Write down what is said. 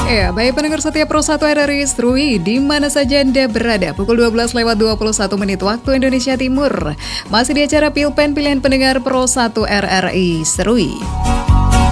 Ya, baik pendengar setia Pro 1 RRI Serui, di mana saja Anda berada, pukul 12:21 waktu Indonesia Timur. Masih di acara Pilpen Pilihan Pendengar Pro 1 RRI Serui.